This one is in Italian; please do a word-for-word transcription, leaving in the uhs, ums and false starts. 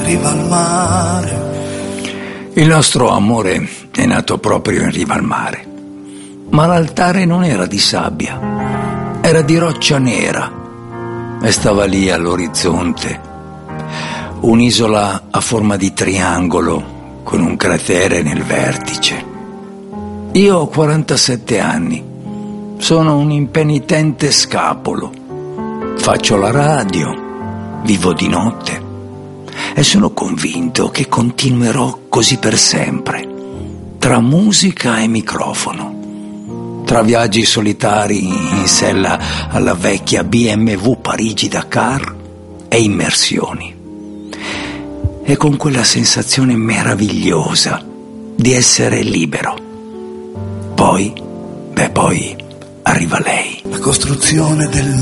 riva al mare. Il nostro amore è nato proprio in riva al mare, ma l'altare non era di sabbia, era di roccia nera e stava lì all'orizzonte, un'isola a forma di triangolo con un cratere nel vertice. Io ho quarantasette anni, sono un impenitente scapolo, faccio la radio, vivo di notte e sono convinto che continuerò così per sempre, tra musica e microfono, tra viaggi solitari in sella alla vecchia B M W Parigi-Dakar e immersioni, e con quella sensazione meravigliosa di essere libero. Poi, beh poi, arriva lei. La costruzione del